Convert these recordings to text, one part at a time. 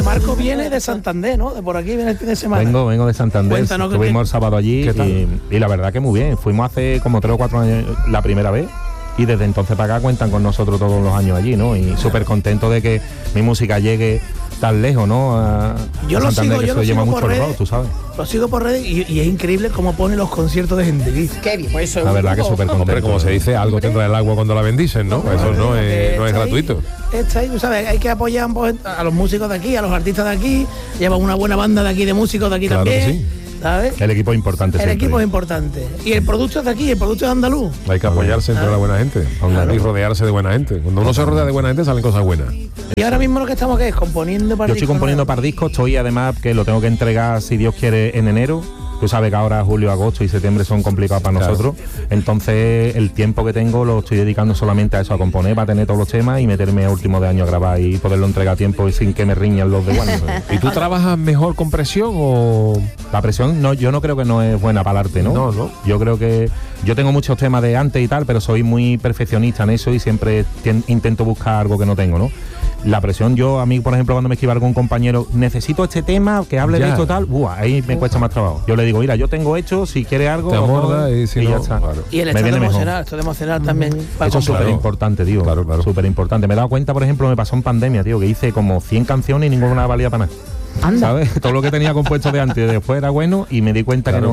Marco viene de Santander, ¿no? De por aquí viene el fin de semana. Vengo de Santander. Cuéntanos Estuvimos el sábado allí y la verdad que muy bien. Fuimos hace como 3 o 4 años la primera vez. Y desde entonces para acá cuentan con nosotros todos los años allí, ¿no? Y súper contento de que mi música llegue tan lejos, ¿no? Yo lo sigo, que yo se lo lleva sigo mucho por el redes. rock, tú sabes. Lo sigo por redes y es increíble cómo pone los conciertos de gente. Qué bien, pues eso es la verdad que súper contento. Hombre, como se dice, algo tendrá el agua cuando la bendicen, ¿no? Eso no es gratuito. Está ahí, tú sabes, hay que apoyar a los músicos de aquí, a los artistas de aquí. Lleva una buena banda de aquí, de músicos de aquí Claro también. que sí. ¿Sabes? El equipo es importante. El equipo es importante. Y el producto es de aquí, el producto es andaluz. Hay que apoyarse entre la buena gente y rodearse de buena gente. Cuando uno se rodea de buena gente salen cosas buenas. Y ahora mismo lo que estamos ¿qué es? Componiendo para Yo estoy componiendo para discos, estoy además que lo tengo que entregar, si Dios quiere, en enero. Tú sabes que ahora julio, agosto y septiembre son complicados para nosotros. Entonces el tiempo que tengo lo estoy dedicando solamente a eso, a componer, para tener todos los temas y meterme a último de año a grabar y poderlo entregar a tiempo y sin que me riñan los de Warner. ¿Y tú trabajas mejor con presión o...? La presión, no, yo no creo que no es buena para el arte, ¿no? No. Yo creo que... Yo tengo muchos temas de antes y tal, pero soy muy perfeccionista en eso y siempre intento buscar algo que no tengo, ¿no? La presión, a mí, por ejemplo, cuando me escribe algún compañero, necesito este tema, que hable de esto tal, ahí me cuesta más trabajo. Yo le digo, mira, yo tengo hecho, si quiere algo... Te aborda y si no, ya está. Claro. Y el estado emocional también. Eso es súper importante, tío. Claro. Súper importante. Me he dado cuenta, por ejemplo, me pasó en pandemia, tío, que hice como 100 canciones y ninguna valía para nada. Anda. ¿Sabes? Todo lo que tenía compuesto de antes y después era bueno y me di cuenta que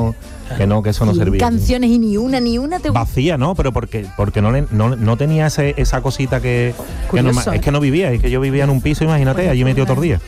eso no servía. Canciones y ni una te vacía, ¿no? Pero porque no tenía esa cosita que es que no vivía, es que yo vivía en un piso, imagínate, allí metido todo el día.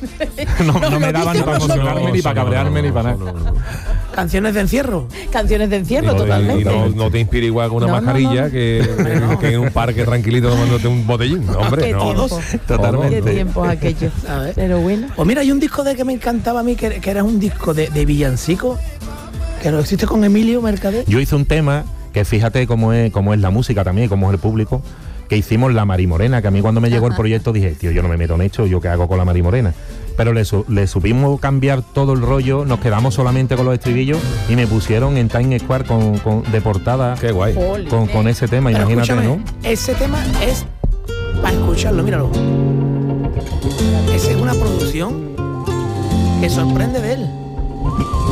No me daban ni para emocionarme, ni para cabrearme, ni para nada. Canciones de encierro. Canciones de encierro, totalmente. Y no te inspira igual con una mascarilla que en un parque tranquilito tomándote un botellín. Hombre, no. Totalmente. Qué tiempos aquellos. Pero bueno. Pues mira, hay un disco que me encantaba a mí, que era un disco de villancico, que lo existe con Emilio Mercader. Yo hice un tema que fíjate cómo es la música también, cómo es el público, que hicimos La Marimorena, que a mí cuando me llegó el proyecto dije, tío, yo no me meto en esto, ¿yo qué hago con La Marimorena? Pero le supimos cambiar todo el rollo, nos quedamos solamente con los estribillos y me pusieron en Times Square de portada. Qué guay. Con ese tema, pero imagínate, ¿no? Ese tema es para escucharlo, míralo. Esa es una producción que sorprende de él.